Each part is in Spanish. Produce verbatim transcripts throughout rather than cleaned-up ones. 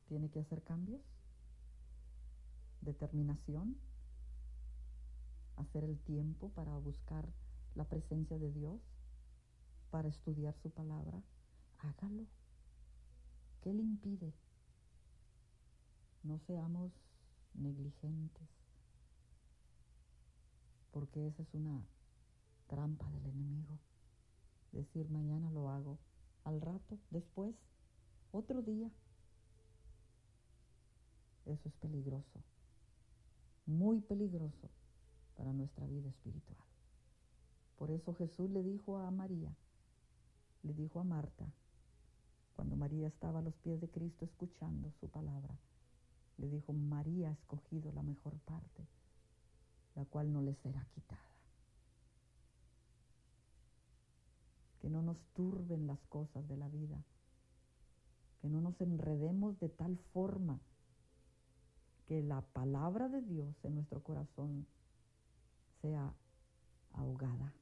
tiene que hacer cambios, determinación, hacer el tiempo para buscar la presencia de Dios, para estudiar su palabra. Hágalo. ¿Qué le impide? No seamos negligentes, porque esa es una trampa del enemigo. Decir mañana lo hago, al rato, después, otro día. Eso es peligroso, muy peligroso para nuestra vida espiritual. Por eso Jesús le dijo a María, le dijo a Marta, cuando María estaba a los pies de Cristo escuchando su palabra, le dijo: María ha escogido la mejor parte, la cual no le será quitada. Que no nos turben las cosas de la vida, que no nos enredemos de tal forma que la palabra de Dios en nuestro corazón sea ahogada.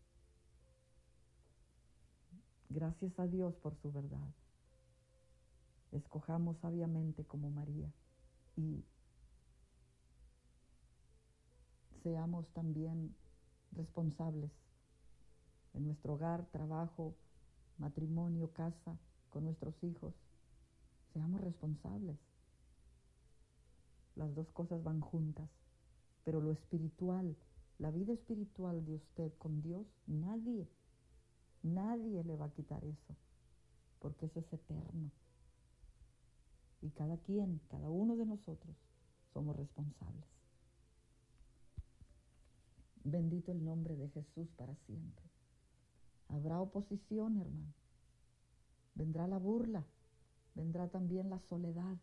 Gracias a Dios por su verdad. Escojamos sabiamente como María y seamos también responsables en nuestro hogar, trabajo, matrimonio, casa, con nuestros hijos. Seamos responsables. Las dos cosas van juntas, pero lo espiritual, la vida espiritual de usted con Dios, nadie, nadie le va a quitar eso, porque eso es eterno. Y cada quien, cada uno de nosotros, somos responsables. Bendito el nombre de Jesús para siempre. Habrá oposición, hermano. Vendrá la burla, vendrá también la soledad.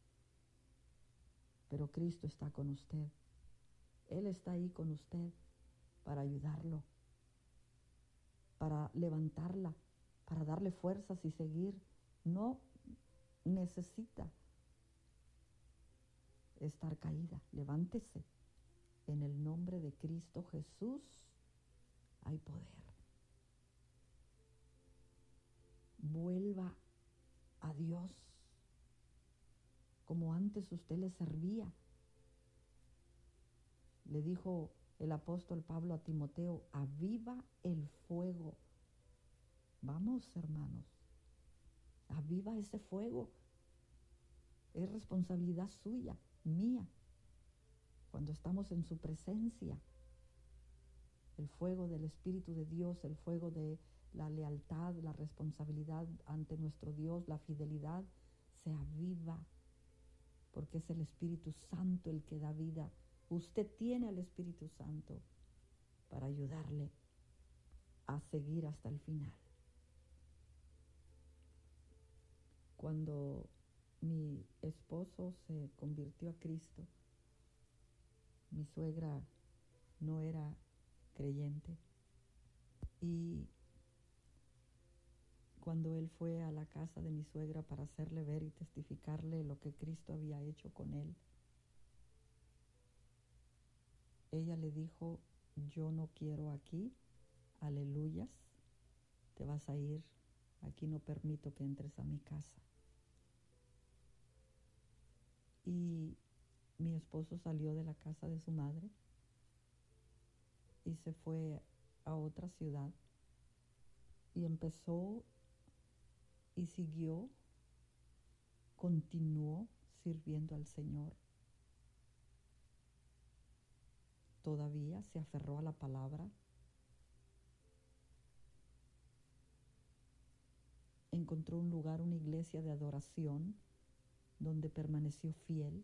Pero Cristo está con usted. Él está ahí con usted para ayudarlo, para levantarla, para darle fuerzas y seguir. No necesita estar caída. Levántese. En el nombre de Cristo Jesús hay poder. Vuelva a Dios como antes usted le servía. Le dijo el apóstol Pablo a Timoteo: aviva el fuego. Vamos, hermanos, aviva ese fuego. Es responsabilidad suya, mía, cuando estamos en su presencia. El fuego del Espíritu de Dios, el fuego de la lealtad, la responsabilidad ante nuestro Dios, la fidelidad, se aviva, porque es el Espíritu Santo el que da vida. Usted tiene al Espíritu Santo para ayudarle a seguir hasta el final. Cuando mi esposo se convirtió a Cristo, mi suegra no era creyente, y cuando él fue a la casa de mi suegra para hacerle ver y testificarle lo que Cristo había hecho con él, ella le dijo: yo no quiero aquí, aleluyas, te vas a ir, aquí no permito que entres a mi casa. Y mi esposo salió de la casa de su madre y se fue a otra ciudad y empezó y siguió, continuó sirviendo al Señor. Todavía se aferró a la palabra, encontró un lugar, una iglesia de adoración donde permaneció fiel.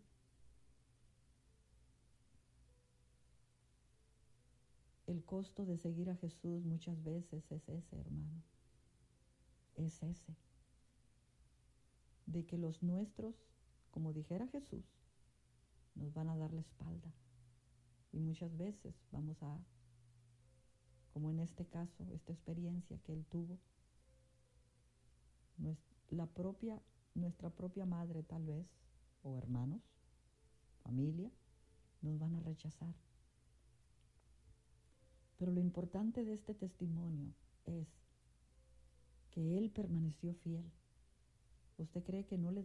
El costo de seguir a Jesús muchas veces es ese, hermano, es ese, de que los nuestros, como dijera Jesús, nos van a dar la espalda. Y muchas veces vamos a, como en este caso, esta experiencia que él tuvo, la propia, nuestra propia madre tal vez, o hermanos, familia, nos van a rechazar. Pero lo importante de este testimonio es que él permaneció fiel. ¿Usted cree que no le